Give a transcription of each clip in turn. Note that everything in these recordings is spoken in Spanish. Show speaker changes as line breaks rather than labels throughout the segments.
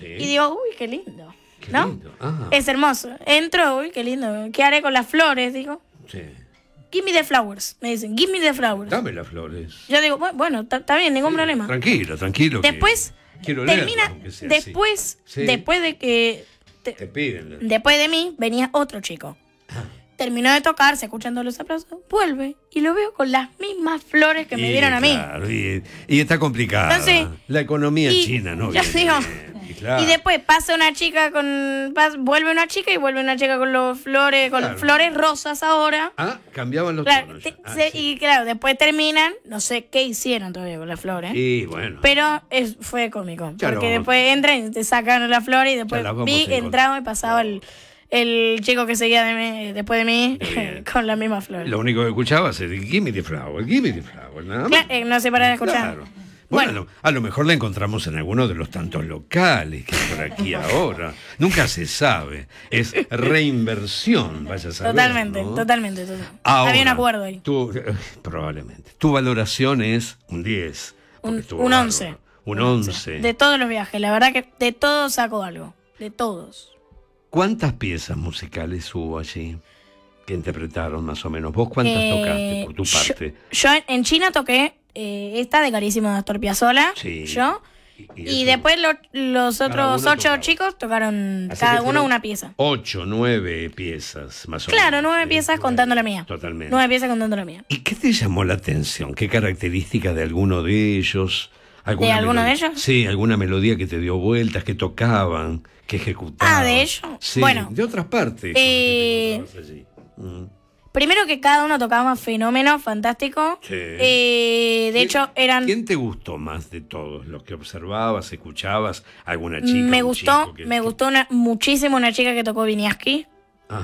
Y digo, uy, qué lindo.
Qué
¿No?
lindo. Ah.
Es hermoso. Entro, uy, qué lindo. ¿Qué haré con las flores? Digo,
Sí.
give me the flowers. Me dicen, give me the flowers.
Dame las flores.
Yo digo, bueno, está bien, ningún problema.
Tranquilo.
Después,
quiero leerlo,
termina,
aunque sea
después,
así. Sí.
después de que...
Te piden.
Después de mí venía otro chico. Terminó de tocar, se escuchan todos los aplausos, vuelve y lo veo con las mismas flores que me dieron a mí.
Claro, y está complicada.
Entonces,
la economía china, ¿no?
Ya
Viene
digo,
bien, y claro.
y después pasa una chica vuelve una chica y vuelve una chica con los flores, con
Claro.
flores rosas ahora.
Ah, cambiaban los
Claro,
tonos.
sí. Y claro, después terminan, no sé qué hicieron todavía con las flores.
Y bueno.
Pero fue cómico.
Ya
Porque
lo-
después entran y te sacan las flores y después
Ya las vamos a
vi,
encontrar.
entraba y pasaba el chico que seguía después de mí
Bien.
con las mismas flores.
Lo único que escuchabas es give me the flower, nada más.
Claro, no se para de escuchar.
Claro. Bueno, a lo mejor la encontramos en alguno de los tantos locales que hay por aquí ahora. Nunca se sabe. Es reinversión, vaya a saber.
Totalmente,
¿no?
totalmente.
Ahora,
Había un acuerdo ahí.
Probablemente. Tu valoración es un 10. porque estuvo
Un
bárbaro.
11.
Un 11.
De todos los viajes, la verdad que de todos saco algo. De todos.
¿Cuántas piezas musicales hubo allí que interpretaron más o menos? ¿Vos cuántas tocaste por tu parte?
Yo en China toqué esta de Carísimo de Astor Piazzolla.
Sí.
Yo. Y
eso-
después los
Cada
otros
uno
8
tocaba.
chicos tocaron
Así
cada
que
uno
fueron
una pieza.
8, 9 piezas más o menos.
Claro, 9 piezas contando la mía.
Totalmente.
9 piezas contando la mía.
¿Y qué te llamó la atención? ¿Qué característica de alguno de ellos?
¿De alguno de
melodía?
ellos?
Sí, alguna melodía que te dio vueltas, que tocaban, que ejecutaban.
Ah, ¿de ellos?
Sí,
Bueno,
de otras partes.
eh,
con los que te encontrabas allí.
Primero que cada uno tocaba fenómeno, fantástico.
Sí.
De hecho, eran...
¿Quién te gustó más de todos? ¿Los que observabas, escuchabas? ¿Alguna chica?
Me
un
gustó,
chico que-
me gustó muchísimo una chica que tocó Viniaski.
Ajá.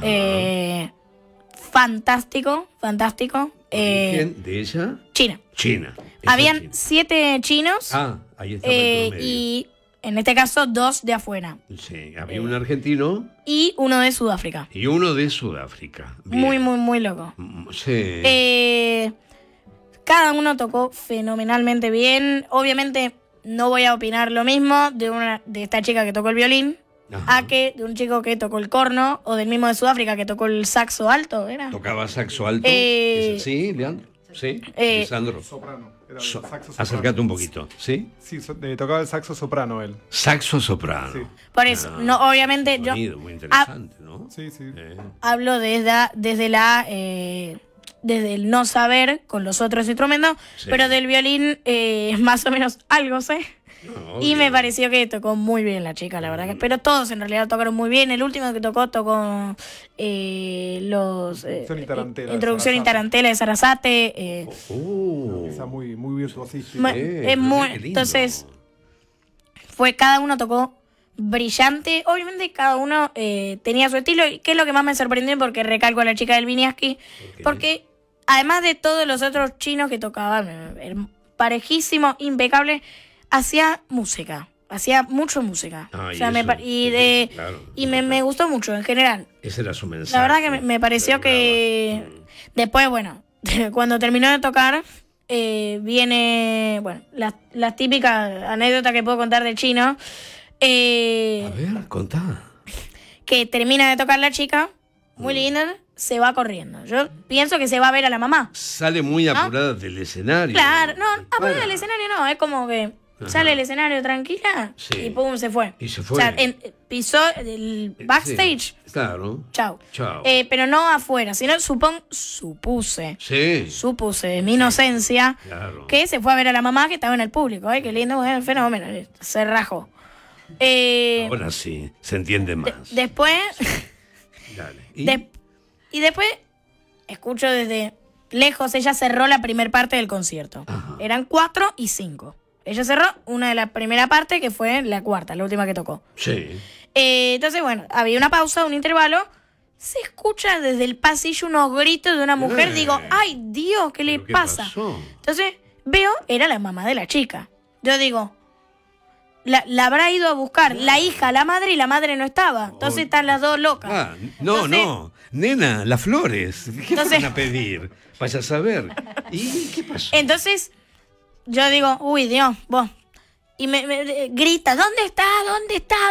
Fantástico.
¿Quién? ¿De ella?
China.
China. Esa
Habían
China.
7 chinos
Ahí estaba el promedio.
y en este caso 2 de afuera.
Sí, había un argentino
Y uno de Sudáfrica.
y uno de Sudáfrica. Bien.
Muy, muy, muy loco.
Sí.
Cada uno tocó fenomenalmente bien. Obviamente no voy a opinar lo mismo de esta chica que tocó el violín
Ajá.
a que de un chico que tocó el corno o del mismo de Sudáfrica que tocó el saxo alto, ¿era?
¿Tocaba saxo alto?
Eh,
¿Es así, Leandro? Sí,
eh,
Lisandro.
Soprano. Era el saxo soprano.
Acércate un poquito, ¿sí?
Sí, tocaba el saxo soprano él.
Saxo soprano.
Sí.
Por eso, no, obviamente yo
Sonido muy interesante, ¿no?
Sí, sí.
hablo desde el no saber con los otros instrumentos,
Sí.
pero del violín más o menos algo sé.
No,
Y me
obvio.
pareció que tocó muy bien la chica, la verdad. Pero todos en realidad tocaron muy bien. El último que tocó
Introducción y tarantela de
Introducción y
Sarasate.
tarantela de Sarasate.
Esa muy, muy virtuosística.
Mu- es muy-
qué lindo.
entonces, cada uno tocó brillante. Obviamente cada uno tenía su estilo. Y que es lo que más me sorprendió, porque recalco a la chica del Viniaski. Porque además de todos los otros chinos que tocaban, parejísimo, impecable, hacía música. Hacía mucho música.
Ah,
O sea,
y eso, claro,
y me gustó mucho en general.
Ese era su mensaje.
La verdad que me pareció que después, bueno, cuando terminó de tocar, viene, bueno, las típicas anécdotas que puedo contar del chino.
A ver, contá.
Que termina de tocar la chica, muy linda, se va corriendo. Yo pienso que se va a ver a la mamá.
Sale muy apurada del escenario.
Claro, no, aparte
Bueno.
del escenario no, es como que sale del escenario tranquila
Sí.
y pum, se fue.
Y se fue.
O sea, pisó el backstage,
Sí, claro.
chau.
Chao.
Pero no afuera, sino supuse
Sí.
de mi inocencia,
Claro.
que se fue a ver a la mamá que estaba en el público. Ay, qué lindo, bueno, fenómeno, se rajó.
Ahora sí, se entiende más.
Después,
Dale. ¿Y?
y después, escucho desde lejos, ella cerró la primera parte del concierto.
Ajá.
Eran 4 y 5. Ella cerró una de la primera parte, que fue la cuarta, la última que tocó.
Sí.
Entonces, bueno, había una pausa, un intervalo. Se escucha desde el pasillo unos gritos de una mujer. Digo, ay, Dios, ¿qué le
¿Pero qué
pasa?
pasó?
Entonces, veo, era la mamá de la chica. Yo digo, la habrá ido a buscar la hija, la madre, y la madre no estaba. Entonces están las dos locas.
Ah, no,
Entonces-
no. Nena, las flores. ¿Qué
Entonces-
van a pedir? Vaya a saber. ¿Y qué pasó?
Entonces, yo digo, uy, Dios, vos. Y me grita, ¿dónde está? ¿Dónde está?